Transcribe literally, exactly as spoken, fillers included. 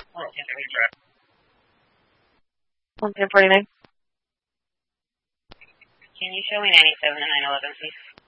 one ten forty-nine. one ten forty-nine. Can you show me ninety-seven and nine eleven, please?